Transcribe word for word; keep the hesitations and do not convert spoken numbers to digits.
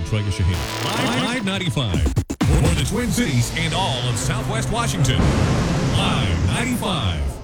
Troy Shahin. Live ninety-five. For the Twin Cities and all of Southwest Washington. Live ninety-five.